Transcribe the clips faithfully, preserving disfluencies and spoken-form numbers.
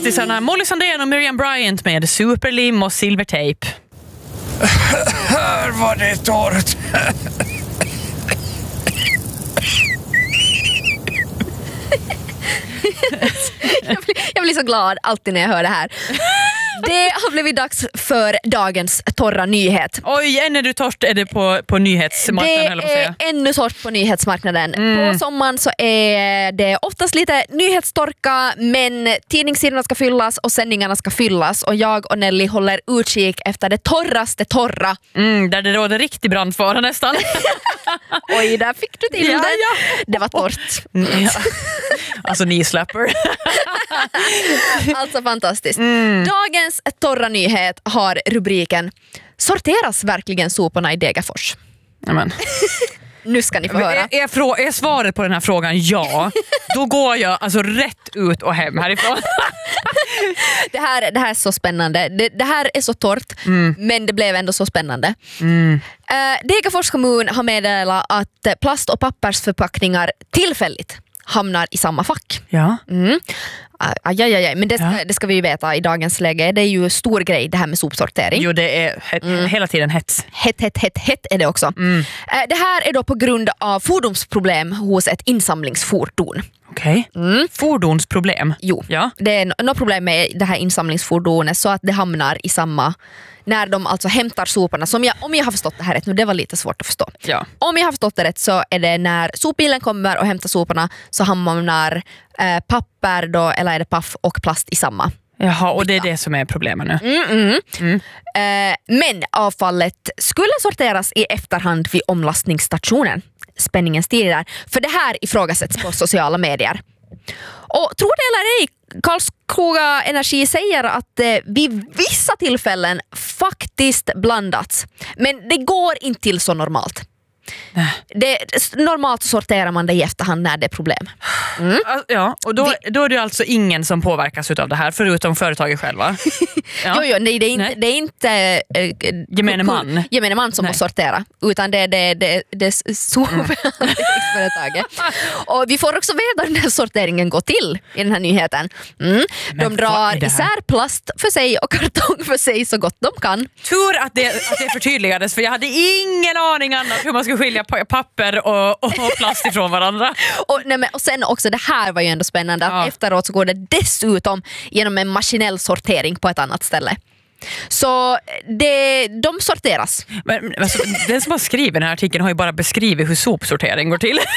artistarna Molly Sandén och Miriam Bryant med superlim och silvertejp. Här var det torrt. jag, blir, jag blir så glad alltid när jag hör det här. Det har blivit dags för dagens torra nyhet. Oj, än är du torrt är det på, på nyhetsmarknaden, det eller vad säga. är ännu torrt på nyhetsmarknaden. Mm. På sommaren så är det oftast lite nyhetstorka, men tidningssidorna ska fyllas och sändningarna ska fyllas, och jag och Nelly håller utkik efter det torraste torra. Mm, där det råder riktig brandfara nästan. Oj, där fick du till Ja, det. ja. Det var torrt. Mm, ja. Alltså ni släpper. Alltså fantastiskt. Mm. Dagens torra nyhet har rubriken: sorteras verkligen soporna i Degerfors? Amen. Nu ska ni få höra. Är, är, frå- är svaret på den här frågan ja, då går jag alltså rätt ut och hem härifrån. Det här, det här är så spännande. Det, det här är så torrt, Mm. men det blev ändå så spännande. Mm. Uh, Degerfors kommun har meddelat att plast- och pappersförpackningar tillfälligt hamnar i samma fack. Ja. Mm. Aj, aj, aj. Men det ska, Ja. det ska vi ju veta i dagens läge. Det är ju stor grej det här med sopsortering. Jo, det är he- hela tiden hets. Hett, hett, hett, hett är det också. Mm. Eh, Det här är då på grund av fordonsproblem hos ett insamlingsfordon. Okej. Mm. Fordonsproblem. Jo, Ja. det är no- något problem med det här insamlingsfordonet så att det hamnar i samma, när de alltså hämtar soporna, som jag, om jag har förstått det här rätt, nu det var lite svårt att förstå. Ja. Om jag har förstått det rätt så är det när sopbilen kommer och hämtar soporna så hamnar eh, papper då, eller är det paff och plast i samma. Jaha, och det är det som är problemet nu. Mm, mm. Mm. Eh, men avfallet skulle sorteras i efterhand vid omlastningsstationen. Spänningen stiger där. För det här ifrågasätts på sociala medier. Och tror det eller ej, Karlskoga Energi säger att eh, vid vissa tillfällen faktiskt blandats. Men det går inte till så normalt. Det, normalt sorterar man det i efterhand när det är problem. Mm. Ja, och då, då är det alltså ingen som påverkas av det här förutom företaget själva. Ja. Jo, jo, nej, det är inte, Nej. det är inte äh, Gemene man. gemene man som Nej. måste sortera, utan det är det, det, det är sopföretaget. Och vi får också veta hur den här sorteringen går till i den här nyheten. Mm. Men De vad är drar det här? isär plast för sig och kartong för sig så gott de kan. Tur att det, att det förtydligades, för jag hade ingen aning annat hur man ska skilja pa- papper och, och plast ifrån varandra. Och, nej, men, och sen också, det här var ju ändå spännande, att Ja. efteråt så går det dessutom genom en maskinell sortering på ett annat ställe. Så det, de sorteras. Men, alltså, den som har skrivit den här artikeln har ju bara beskrivit hur sopsortering går till.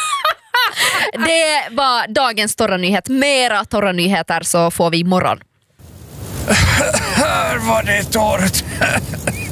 Det var dagens torra nyhet. Mera torra nyheter så får vi imorgon. Här var det torrt.